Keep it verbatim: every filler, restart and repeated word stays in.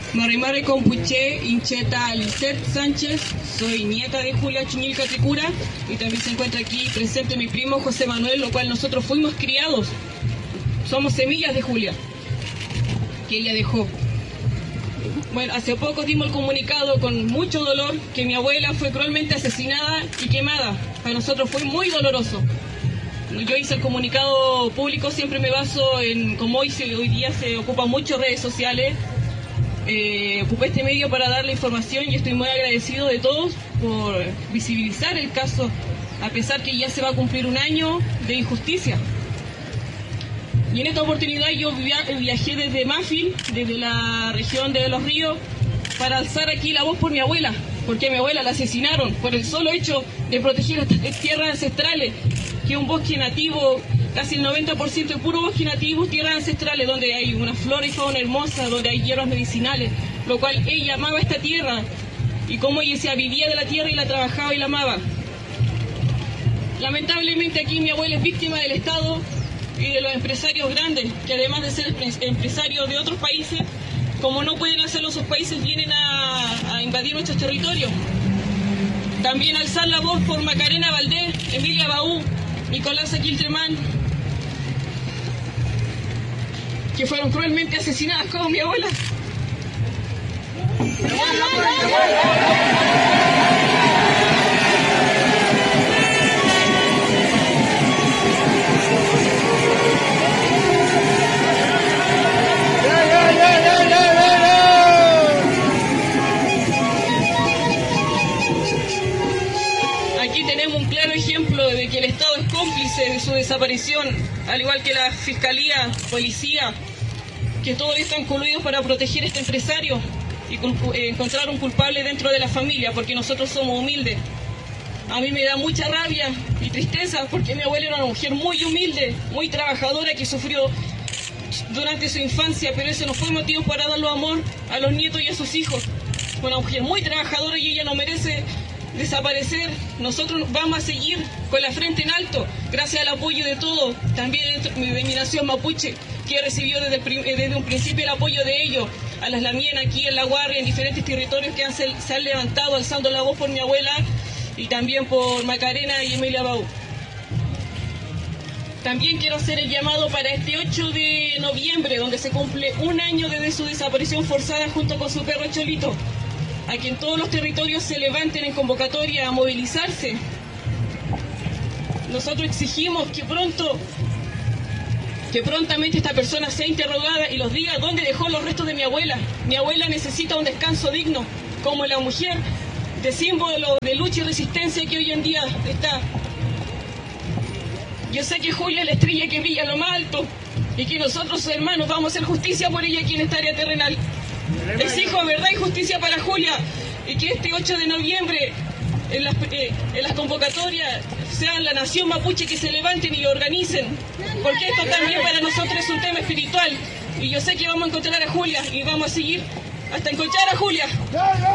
Marimare Compuche, Incheta Lisset Sánchez, soy nieta de Julia Chuñil Catricura y también se encuentra aquí presente mi primo José Manuel, lo cual nosotros fuimos criados. Somos semillas de Julia, que ella dejó. Bueno, hace poco dimos el comunicado con mucho dolor que mi abuela fue cruelmente asesinada y quemada. Para nosotros fue muy doloroso. Yo hice el comunicado público, siempre me baso en, como hoy, se, hoy día se ocupan mucho redes sociales, eh, ocupé este medio para dar la información y estoy muy agradecido de todos por visibilizar el caso, a pesar que ya se va a cumplir un año de injusticia. Y en esta oportunidad yo viajé desde Mafil, desde la región de Los Ríos, para alzar aquí la voz por mi abuela, porque a mi abuela la asesinaron por el solo hecho de proteger las tierras ancestrales, que es un bosque nativo, casi el noventa por ciento de puro bosque nativo, tierras ancestrales, donde hay una flora y fauna hermosa, donde hay hierbas medicinales, lo cual ella amaba esta tierra, y como ella decía, vivía de la tierra y la trabajaba y la amaba. Lamentablemente aquí mi abuela es víctima del Estado y de los empresarios grandes, que además de ser empresarios de otros países, como no pueden hacerlo sus países, vienen a, a invadir nuestros territorios. También alzar la voz por Macarena Valdés, Emilia Baú, Nicolás Aquiltremán, que fueron cruelmente asesinadas como mi abuela. Aquí tenemos un claro ejemplo de que el Estado es cómplice de su desaparición, al igual que la Fiscalía, Policía, que todos están coludidos para proteger a este empresario y eh, encontrar un culpable dentro de la familia, porque nosotros somos humildes. A mí me da mucha rabia y tristeza porque mi abuela era una mujer muy humilde, muy trabajadora, que sufrió durante su infancia, pero eso no fue motivo para darle amor a los nietos y a sus hijos. Fue una mujer muy trabajadora y ella no merece desaparecer. Nosotros vamos a seguir con la frente en alto, gracias al apoyo de todos, también de mi nación mapuche, que recibió desde, el, desde un principio el apoyo de ellos, a las lamienas aquí en La Guardia, en diferentes territorios que han, se, se han levantado alzando la voz por mi abuela y también por Macarena y Emilia Baú. También quiero hacer el llamado para este ocho de noviembre, donde se cumple un año desde su desaparición forzada junto con su perro Cholito, a que en todos los territorios se levanten en convocatoria a movilizarse. Nosotros exigimos que pronto, que prontamente esta persona sea interrogada y los diga dónde dejó los restos de mi abuela. Mi abuela necesita un descanso digno, como la mujer de símbolo de lucha y resistencia que hoy en día está. Yo sé que Julia es la estrella que brilla a lo más alto y que nosotros, sus hermanos, vamos a hacer justicia por ella aquí en esta área terrenal. Exijo verdad y justicia para Julia y que este ocho de noviembre en las, eh, en las convocatorias sean la nación mapuche que se levanten y organicen, porque esto también para nosotros es un tema espiritual y yo sé que vamos a encontrar a Julia y vamos a seguir hasta encontrar a Julia.